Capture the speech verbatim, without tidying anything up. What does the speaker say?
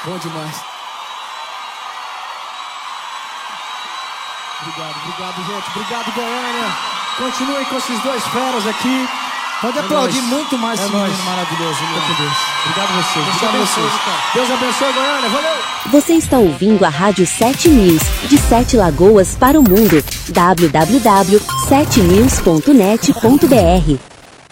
Bom demais. Obrigado, obrigado, gente. Obrigado, Goiânia. Continuem com esses dois feras aqui. Pode aplaudir é muito mais esse menino maravilhoso. Deus. Obrigado a vocês. Deus abençoe, Deus abençoe, Goiânia. Valeu! Você está ouvindo a Rádio sete News, de Sete Lagoas para o mundo. w w w ponto sete news ponto net ponto b r